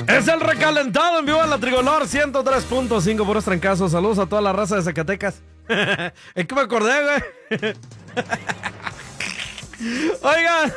Es el recalentado en vivo de la Tricolor 103.5, puros trancazos. Saludos a toda la raza de Zacatecas. Es que me acordé, güey. Oigan.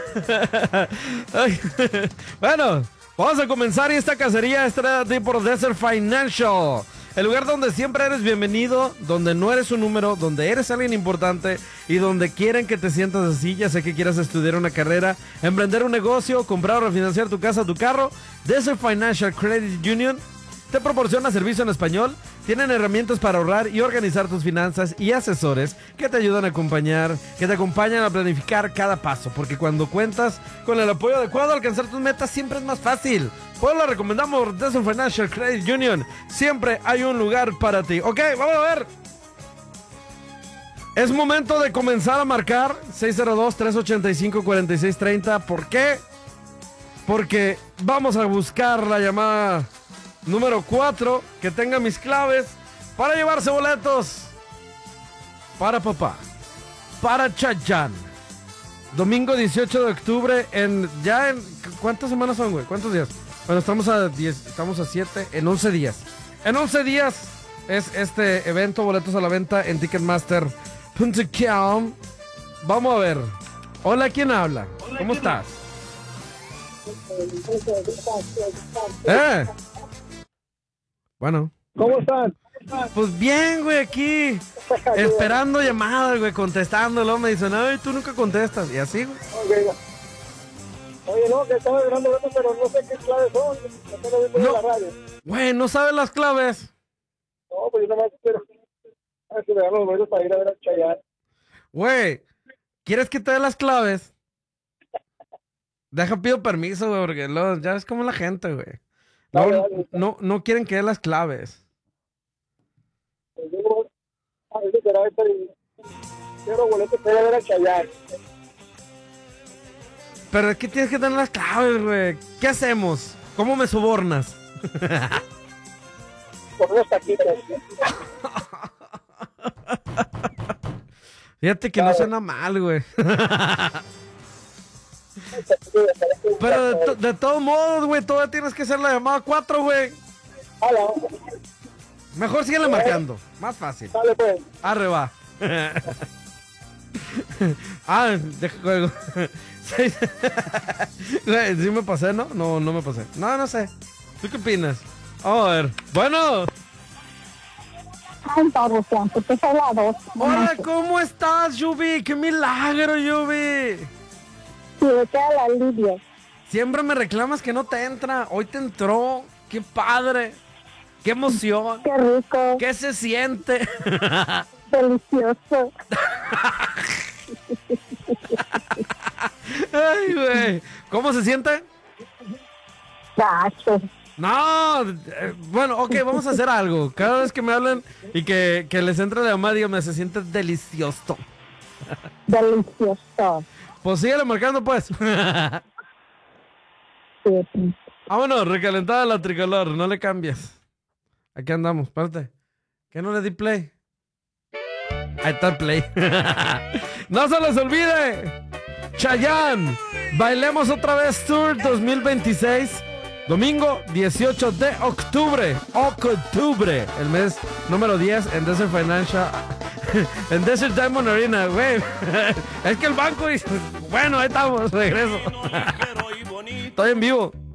Bueno, vamos a comenzar esta cacería estratégica por Desert Financial. El lugar donde siempre eres bienvenido, donde no eres un número, donde eres alguien importante y donde quieren que te sientas así. Ya sé que quieras estudiar una carrera, emprender un negocio, comprar o refinanciar tu casa, tu carro. Desert Financial Credit Union te proporciona servicio en español. Tienen herramientas para ahorrar y organizar tus finanzas y asesores que te ayudan a que te acompañan a planificar cada paso. Porque cuando cuentas con el apoyo adecuado, alcanzar tus metas siempre es más fácil. Pues lo recomendamos, Desert Financial Credit Union. Siempre hay un lugar para ti. Ok, vamos a ver. Es momento de comenzar a marcar 602-385-4630. ¿Por qué? Porque vamos a buscar la llamada número 4 que tenga mis claves para llevarse boletos para papá, para Chayanne. Domingo 18 de octubre ¿cuántas semanas son, güey? ¿Cuántos días? Bueno, estamos a 7, en 11 días. En 11 días es este evento, boletos a la venta en Ticketmaster.com. Vamos a ver. Hola, ¿quién habla? ¿Cómo estás? Bueno. ¿Cómo estás? Pues bien, güey, aquí esperando llamadas, güey, contestándolo. Me dicen, ay, tú nunca contestas. Y así, güey. Okay. Oye, no, que estaba grabando esto, pero no sé qué claves son. No, en la radio. Güey, ¿no sabes las claves? No, pues yo nada más quiero que me dan los boletos para ir a ver a Chayanne. Güey, ¿quieres que te dé las claves? Pido permiso, güey, porque luego ya ves como la gente, güey. Dale. No quieren que dé las claves. Pues yo, eso será quiero boletos para ir a ver a Chayanne. Pero es que tienes que tener las claves, güey. ¿Qué hacemos? ¿Cómo me sobornas? Por unos taquitos. Fíjate que no suena mal, güey. Pero de todos modos, güey, todavía tienes que hacer la llamada 4, güey. Hola. Mejor síguele marcando. Más fácil. Dale, pues. Arre, va. Deja juego. Güey, ¿sí me pasé, no? No me pasé. No sé. ¿Tú qué opinas? Vamos a ver. Bueno. Hola, ¿cómo estás, Yubi? ¡Qué milagro, Yubi! Sí, de queda la alivio. Siempre me reclamas que no te entra. Hoy te entró. ¡Qué padre! ¡Qué emoción! ¡Qué rico! ¿Qué se siente? Delicioso. Ay, güey. ¿Cómo se siente? Gacho. No, bueno, ok, vamos a hacer algo. Cada vez que me hablen y que les entre la llamada, dígame, se siente delicioso. Delicioso. Pues síguele marcando, pues. Sí. Vámonos, recalentada la tricolor, no le cambies. Aquí andamos, espérate. ¿Qué no le di play? Ahí está el play. No se les olvide. Chayanne, Bailemos Otra Vez Tour 2026. Domingo 18 de octubre. Octubre. El mes número 10 en Desert Financial. En Desert Diamond Arena, güey. Es que el banco dice, bueno, ahí estamos, regreso. Estoy en vivo.